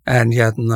En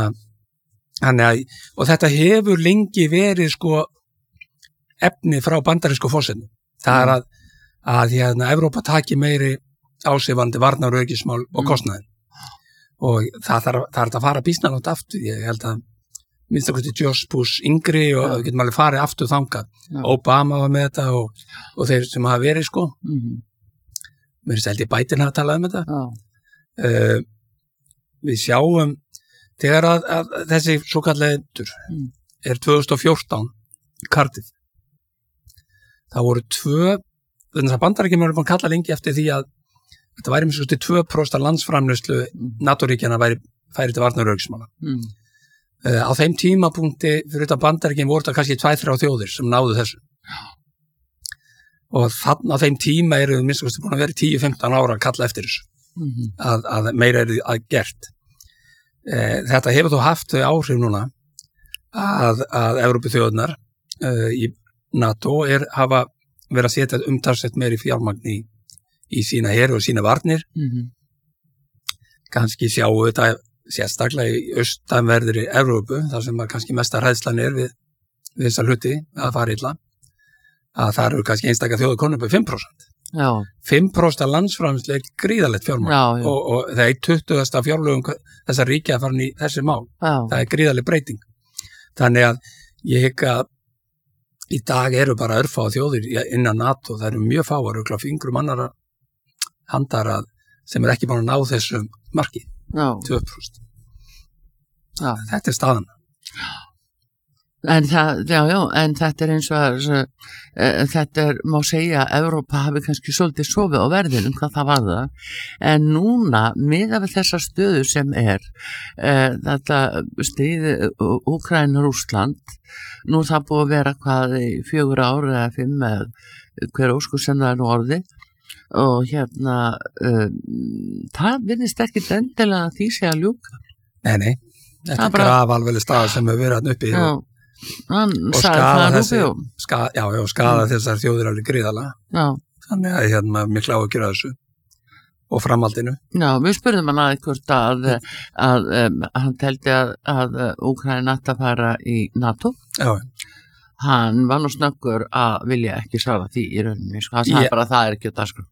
og þetta hefur lengi verið sko efni frá bandarísku forsetinu. Það að Evrópa taki meiri ásifandi varnar- og öryggismál og kostnaðinn. Og það er að fara býsna langt aftur. Ég held að minnst okkur til George Bush yngri og við getum alveg farið aftur þangað. Obama var með þetta og þeir sem hafa verið sko. Mér held ég Biden hafa talað þetta. Við sjáum þegar að þessi svo kallega er 2014 Cardiff. Það voru þannig að Bandaríkjamenn voru búin að kalla lengi eftir því að þetta væri með svo til 2% landsframleiðslu NATO-ríkjanna færi til varnar- og öryggismála. Á þeim tímapunkti fyrir utan Bandaríkjamenn voru það kannski 2-3 þjóðir sem náðu þessu. Og þannig á þeim tíma eru við minnst búin að vera 10-15 ára að kalla eftir þessu. Að meira er að gert. Þetta hefur þó haft þau áhrif núna að Evrópuþjóðirnar í NATO hafa verið að setja umtalsvert meiri fjármagn í sína her og sína varnir. Kannski sjáum þetta sérstaklega í austanverðri Evrópu, þar sem kannski mesta hræðslan er við þessa hluti að fara illa, að það eru kannski einstaka þjóður konur upp 5%. 5% landsframleiðslu er gríðarlegt fjármagn og það er 20. fjárlögum þessar ríkja að fara í þessi mál. Það er gríðarleg breyting. Þannig að ég hygg að í dag eru bara örfá þjóðir innan NATO, það eru mjög fáar og fingrum annara handara sem er ekki búin að ná þessu marki, 2%. Þetta er staðan. En en þetta er eins og þetta má segja að Evrópa hafi kannski svolítið sofið á verðinum hvað það var það, en núna miðað við þessa stöðu sem þetta stríð Úkraína-Rússland, nú er það búið að vera hvað í 4 ár eða 5 eða hver óskur sem það er nú orðið, og það virðist ekki endilega að því sé að ljúka. Nei, þetta er grafalvarleg staða sem hefur verið hann uppi og skaða þessar þjóðir alveg gríðarlega. Þannig að mikla áhyggjur af þessu og framhaldinu. Við spurðum hann hvort að hann teldi að Úkraína ætti að fara í NATO. Hann var nú snöggur að vilja ekki svara því í rauninni, hann sagði bara að það er ekki á dagskrá.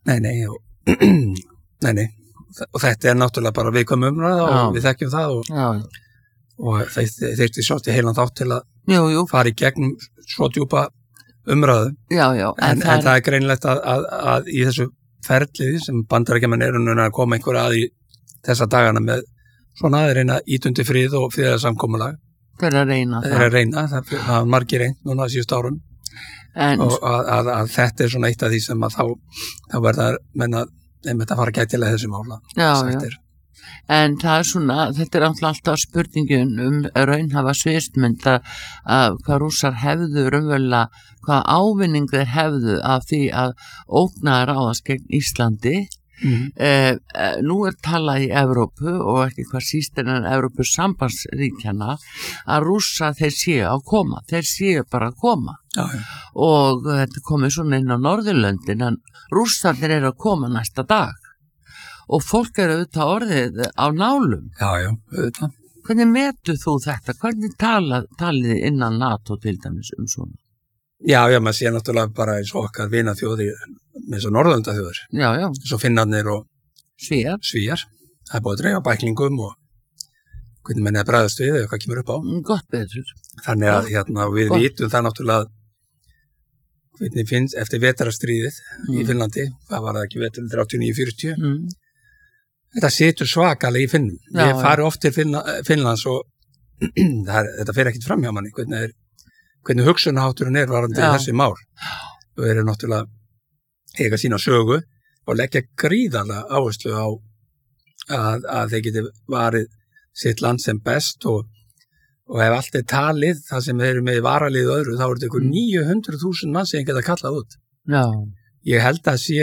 Nei, og þetta er náttúrulega bara viðkvæm umræða og við þekkjum það og þeir sjótti heilan þátt til að fara í gegnum svo djúpa umræðu. En það er greinlegt að í þessu ferlið sem Bandaríkjamenn eru núna að koma einhver að í þessa dagana með svona að reyna ítundi frið og friðarsamkomulag. Þeir að reyna. Það var margir reynt núna síðustu árum. Og að þetta er svona eitt af því sem að þá verða menna að fara gætilega þessi mála. En það er svona, þetta er alltaf spurningin raunhafa sviðsmynd að hvað Rússar hefðu raunverulega, hvað ávinning þeir hefðu af því að ógna ráðast gegn Íslandi. Nú er talað í Evrópu og ekki hvað síst en Evrópu sambandsríkjana að Rússa þeir séu að koma, þeir séu bara að koma. Og þetta komið svona inn á Norðurlöndin en Rússarnir eru að koma næsta dag og fólk eru auðvitað orðið á nálum. Auðvitað. Hvernig metur þú þetta? Hvernig talið innan NATO til dæmis svona? Maður sé náttúrulega bara eins og okkar vina þjóðir eins og Norðurlanda þjóðir. Eins og Finnarnir og Svíar. Það er búið að dreifa bæklingum og hvernig menn er bræðast við eða hvað kemur upp á. Gott betur. Þannig að við vitum það náttúrulega hvernig finnst eftir vetrarstríðið í Finnlandi, það var ekki veturinn 39-40. Þetta situr svakalega í Finnum. Ég fari oft til Finnlands og þetta fer ekkert fram hjá manni hvernig hugsunahátturinn er varandi þessi mál. Þau eru náttúrulega eiga sína sögu og leggja gríðarlega áherslu á að þeir geti varið sitt land sem best og ef allt er talið, það sem þeir eru með varalið og öðru, þá eru þetta ykkur 900.000 mann sem geta kallað út. Ég held að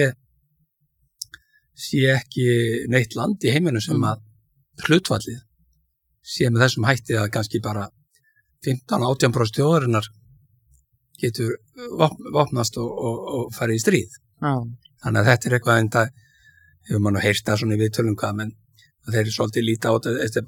sé ekki neitt land í heiminu sem að hlutfallið sé með þessum hætti að kannski bara 15-18% þjóðarinnar getur vopnast og farið í stríð. Þannig að þetta er eitthvað en það hefur mann heyrt það svona í viðtölum hvað, menn þeir eru svolítið líta á þetta